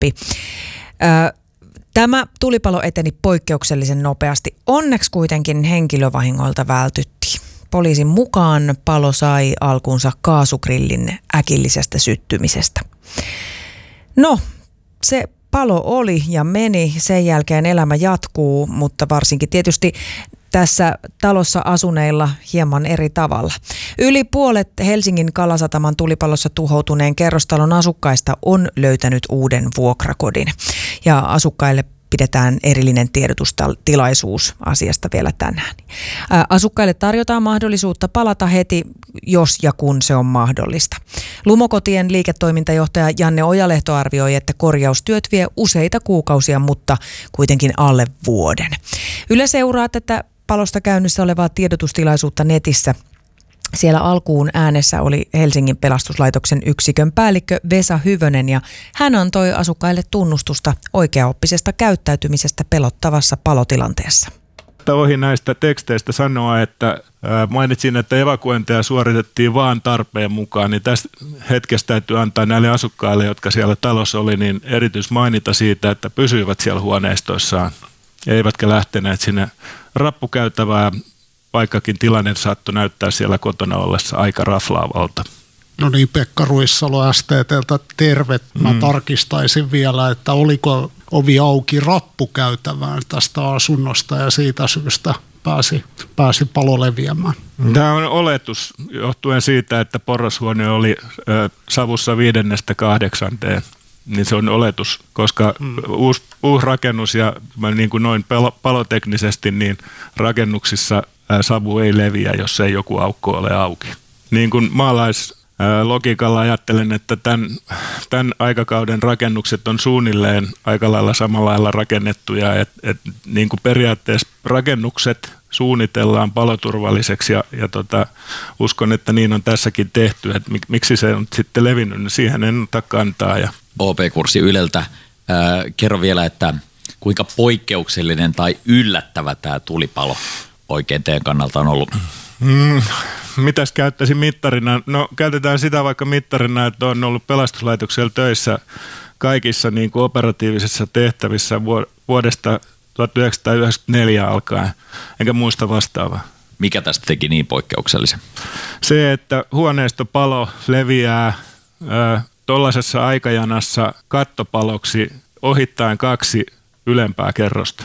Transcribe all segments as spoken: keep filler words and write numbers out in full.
Lappi. Tämä tulipalo eteni poikkeuksellisen nopeasti. Onneksi kuitenkin henkilövahingoilta vältyttiin. Poliisin mukaan palo sai alkunsa kaasugrillin äkillisestä syttymisestä. No, se palo oli ja meni. Sen jälkeen elämä jatkuu, mutta varsinkin tietysti tässä talossa asuneilla hieman eri tavalla. Yli puolet Helsingin Kalasataman tulipalossa tuhoutuneen kerrostalon asukkaista on löytänyt uuden vuokrakodin. Ja asukkaille pidetään erillinen tiedotustilaisuus asiasta vielä tänään. Asukkaille tarjotaan mahdollisuutta palata heti, jos ja kun se on mahdollista. Lumokotien liiketoimintajohtaja Janne Ojalehto arvioi, että korjaustyöt vie useita kuukausia, mutta kuitenkin alle vuoden. Yle seuraa tätä palosta käynnissä olevaa tiedotustilaisuutta netissä. Siellä alkuun äänessä oli Helsingin pelastuslaitoksen yksikön päällikkö Vesa Hyvönen ja hän antoi asukkaille tunnustusta oikeaoppisesta käyttäytymisestä pelottavassa palotilanteessa. Ohi näistä teksteistä sanoa, että mainitsin, että evakuointeja suoritettiin vaan tarpeen mukaan, niin tästä hetkestä täytyy antaa näille asukkaille, jotka siellä talossa oli, niin erityismainita siitä, että pysyivät siellä huoneistoissaan, eivätkä lähteneet sinne rappukäytävään, vaikkakin tilanne saattoi näyttää siellä kotona ollessa aika raflaavalta. No niin, Pekka Ruissalo S T T:ltä terve. Mä mm. tarkistaisin vielä, että oliko ovi auki rappukäytävään tästä asunnosta ja siitä syystä pääsi, pääsi palo leviämään. Tämä on oletus johtuen siitä, että porrashuone oli ö, savussa viidennestä kahdeksanteen. Niin se on oletus, koska mm. uusi, uusi rakennus ja niin kuin noin paloteknisesti, niin rakennuksissa savu ei leviä, jos ei joku aukko ole auki. Niin kuin maalaislogiikalla ajattelen, että tämän, tämän aikakauden rakennukset on suunnilleen aika lailla samalla lailla rakennettuja, että et, niin kuin periaatteessa rakennukset suunnitellaan paloturvalliseksi ja, ja tota, uskon, että niin on tässäkin tehty, että mik, miksi se on sitten levinnyt, niin siihen en ota kantaa. Ja. O P-kurssi Yleltä. Äh, kerro vielä, että kuinka poikkeuksellinen tai yllättävä tämä tulipalo oikein teidän kannalta on ollut? Mm, mitäs käyttäisin mittarina? No käytetään sitä vaikka mittarina, että on ollut pelastuslaitoksella töissä kaikissa niin kuin operatiivisissa tehtävissä vuodesta tuhatyhdeksänsataayhdeksänkymmentäneljä alkaen, enkä muista vastaavaa. Mikä tästä teki niin poikkeuksellisen? Se, että huoneistopalo leviää ö, tuollaisessa aikajanassa kattopaloksi ohittaen kaksi ylempää kerrosta.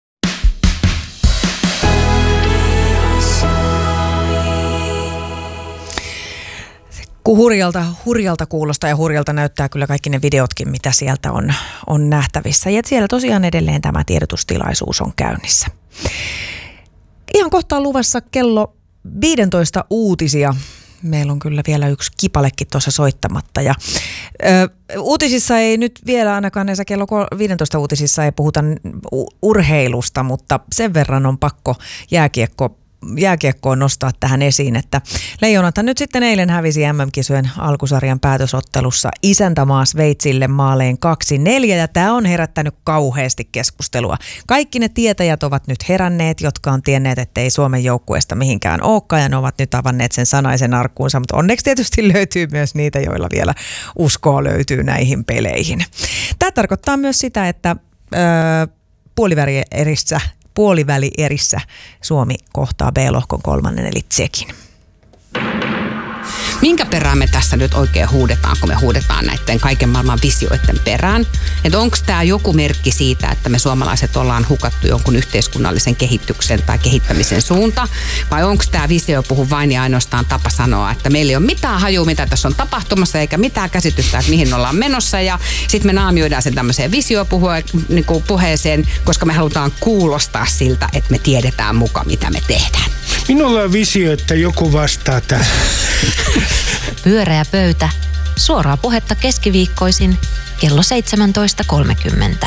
Hurjalta, hurjalta kuulostaa ja hurjalta näyttää kyllä kaikki ne videotkin, mitä sieltä on, on nähtävissä. Ja siellä tosiaan edelleen tämä tiedotustilaisuus on käynnissä. Ihan kohta on luvassa kello viisitoista uutisia. Meillä on kyllä vielä yksi kipalekin tuossa soittamatta. Ja, ö, uutisissa ei nyt vielä ainakaan näissä kello viisitoista uutisissa ei puhuta urheilusta, mutta sen verran on pakko jääkiekko jääkiekkoon nostaa tähän esiin, että Leijonathan nyt sitten eilen hävisi M M-kisojen alkusarjan päätösottelussa isäntämaa Sveitsille maalein kaksi neljä ja tämä on herättänyt kauheasti keskustelua. Kaikki ne tietäjät ovat nyt heränneet, jotka on tienneet, että ei Suomen joukkueesta mihinkään olekaan ja ne ovat nyt avanneet sen sanaisen arkkuunsa, mutta onneksi tietysti löytyy myös niitä, joilla vielä uskoa löytyy näihin peleihin. Tämä tarkoittaa myös sitä, että öö, puolivälierissä Puolivälierissä Suomi kohtaa B-lohkon kolmannen eli Tsekin. Minkä perään me tässä nyt oikein huudetaan, kun me huudetaan näiden kaiken maailman visioiden perään? Että onko tämä joku merkki siitä, että me suomalaiset ollaan hukattu jonkun yhteiskunnallisen kehityksen tai kehittämisen suunta? Vai onko tämä visio puhu vain ja ainoastaan tapa sanoa, että meillä ei ole mitään hajua, mitä tässä on tapahtumassa, eikä mitään käsitystä, että mihin ollaan menossa. Ja sitten me naamioidaan sen tämmöiseen visiopuheeseen, koska me halutaan kuulostaa siltä, että me tiedetään muka, mitä me tehdään. Minulla on visio, että joku vastaa tähän. Pyöreä pöytä. Suoraa puhetta keskiviikkoisin kello seitsemäntoista kolmekymmentä.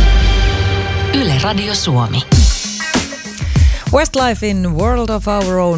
Yle Radio Suomi. Westlife in World of Our Own